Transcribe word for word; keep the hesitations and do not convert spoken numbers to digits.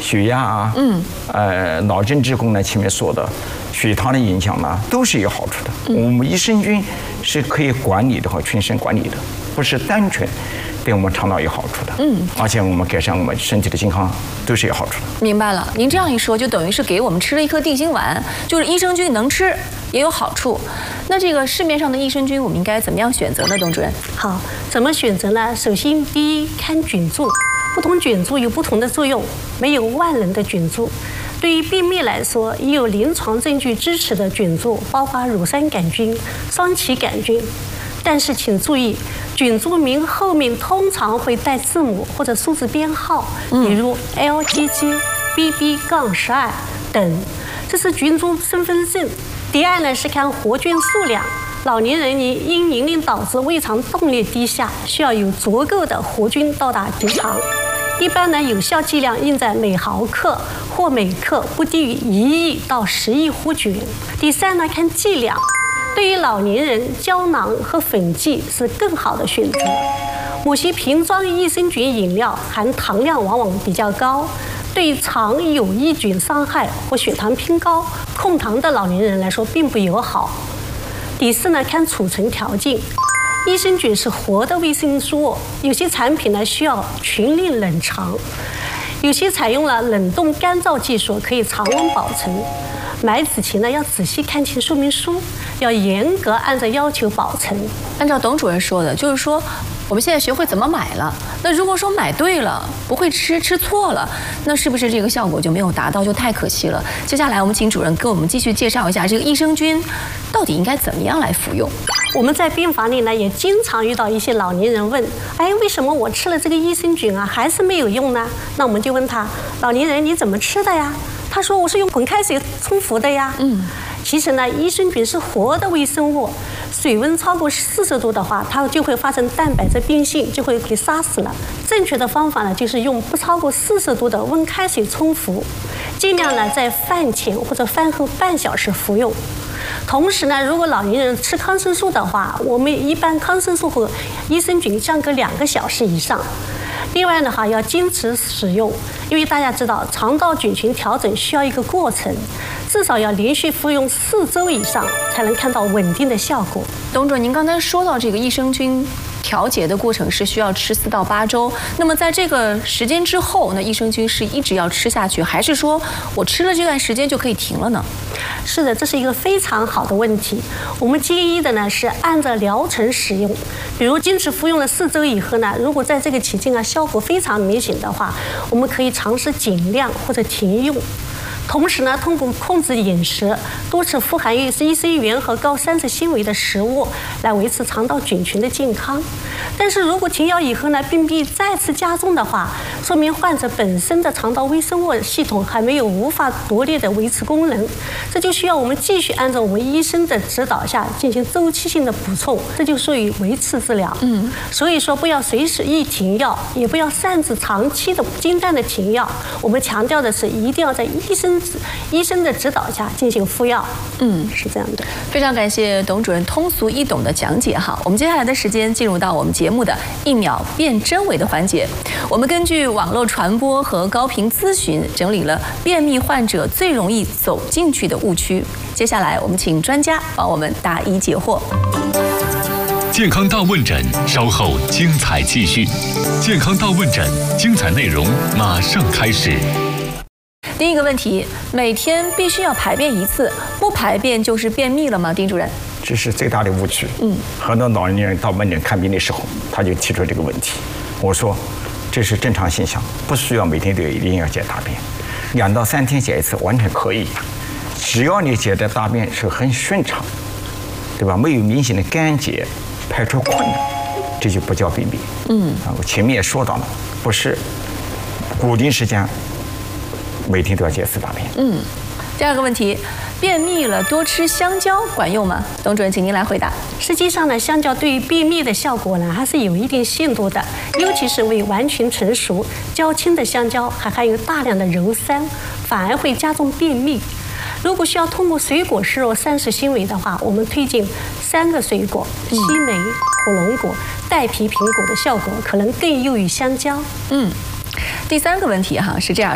血压啊，嗯，呃，脑政治功能前面说的，血糖的影响呢，都是有好处的。嗯、我们益生菌是可以管理的和全身管理的，不是单纯对我们肠道有好处的。嗯，而且我们改善我们身体的健康都是有好处的。 明白了，您这样一说，就等于是给我们吃了一颗定心丸，就是益生菌能吃也有好处。那这个市面上的益生菌，我们应该怎么样选择呢，董主任？ 好，怎么选择呢？首先，第一看菌株。不同菌株有不同的作用，没有万能的菌株。对于便秘来说，已有临床证据支持的菌株包括乳酸杆菌、双歧杆菌。但是请注意，菌株名后面通常会带字母或者数字编号，比如 L G G、B B 十二 等，这是菌株身份证。第二呢是看活菌数量。老年人因年龄导致胃肠动力低下，需要有足够的活菌到达直肠。一般呢，有效剂量应在每毫克或每克不低于一亿到十亿活菌。第三呢，看剂量。对于老年人，胶囊和粉剂是更好的选择。某些瓶装益生菌饮料含糖量往往比较高，对肠有益菌伤害或血糖偏高、控糖的老年人来说并不友好。第四呢，看储存条件。益生菌是活的维生素，有些产品呢需要群令冷藏，有些采用了冷冻干燥技术，可以常温保存。买之前呢要仔细看清说明书，要严格按照要求保存。 按照董主任说的，就是说我们现在学会怎么买了。那如果说买对了，不会吃吃错了，那是不是这个效果就没有达到，就太可惜了？接下来我们请主任给我们继续介绍一下这个益生菌到底应该怎么样来服用。 我们在病房里呢，也经常遇到一些老年人问：“哎，为什么我吃了这个益生菌啊，还是没有用呢？”那我们就问他：“老年人，你怎么吃的呀？”他说：“我是用滚开水冲服的呀。”嗯，其实呢，益生菌是活的微生物，水温超过四十度的话，它就会发生蛋白质变性，就会给杀死了。正确的方法呢，就是用不超过四十度的温开水冲服，尽量呢在饭前或者饭后半小时服用。同时呢，如果老年人吃抗生素的话，我们一般抗生素和益生菌相隔两个小时以上。另外的话，要坚持使用，因为大家知道肠道菌群调整需要一个过程，至少要连续服用四周以上，才能看到稳定的效果。 董主任，您刚才说到这个益生菌调节的过程是需要吃四到八周，那么在这个时间之后，那益生菌是一直要吃下去，还是说我吃了这段时间就可以停了呢？ 是的，这是一个非常好的问题。我们建议的呢是按照疗程使用，比如坚持服用了四周以后呢，如果在这个期间啊效果非常明显的话，我们可以尝试减量或者停用。同时呢，通过控制饮食，多吃富含有益生元和高膳食纤维的食物，来维持肠道菌群的健康。但是如果停药以后呢，病变再次加重的话，说明患者本身的肠道微生物系统还没有无法独立的维持功能，这就需要我们继续按照我们医生的指导下进行周期性的补充，这就属于维持治疗。嗯，所以说不要随时一停药，也不要擅自长期的精淡的停药。我们强调的是，一定要在医生医生的指导下进行服药。嗯，是这样的。 非常感谢董主任通俗易懂的讲解哈。我们接下来的时间进入到我们节目的一秒辨真伪的环节。我们根据网络传播和高频咨询，整理了便秘患者最容易走进去的误区。接下来我们请专家帮我们答疑解惑。 健康大问诊，稍后精彩继续。健康大问诊，精彩内容马上开始。 第一个问题，每天必须要排便一次，不排便就是便秘了吗？丁主任， 这是最大的误区。嗯，很多老年人到门诊看病的时候，他就提出这个问题。我说，这是正常现象，不需要每天都一定要解大便，两到三天解一次完全可以。只要你解的大便是很顺畅，对吧？没有明显的干结、排出困难，这就不叫便秘。嗯，啊，我前面也说到了，不是固定时间。每天都要解四大便。 嗯，第二个问题，便秘了多吃香蕉管用吗？董主任，请您来回答。 实际上呢，香蕉对于便秘的效果呢，还是有一定限度的，尤其是未完全成熟、较轻的香蕉，还含有大量的鞣酸，反而会加重便秘。如果需要通过水果摄入膳食纤维的话，我们推荐三个水果：西梅、火龙果、带皮苹果的效果可能更优于香蕉。 嗯，第三个问题哈是这样。